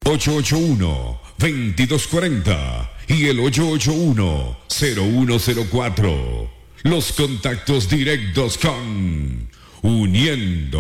881-2240 y el 881-0104. Los contactos directos con Uniendo